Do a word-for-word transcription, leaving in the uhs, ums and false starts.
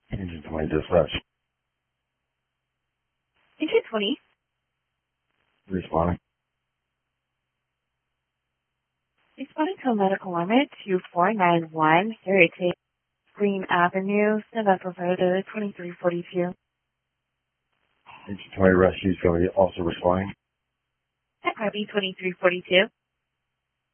Engine twenty dispatch. Engine twenty. Responding. Responding to a medical limit two four nine one, Heritage Green Avenue, November Road, twenty-three forty-two. Engine twenty rescue is going to be also responding. That might be twenty-three forty-two.